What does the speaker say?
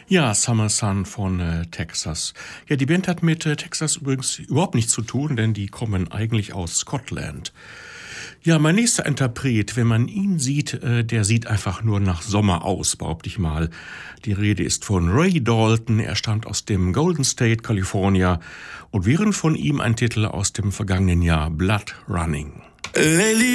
Ja, Summer Sun von Texas. Ja, die Band hat mit Texas übrigens überhaupt nichts zu tun, denn die kommen eigentlich aus Scotland. Ja, mein nächster Interpret, wenn man ihn sieht, der sieht einfach nur nach Sommer aus, behaupte ich mal. Die Rede ist von Ray Dalton, er stammt aus dem Golden State, California, und während von ihm ein Titel aus dem vergangenen Jahr, Blood Running. Lately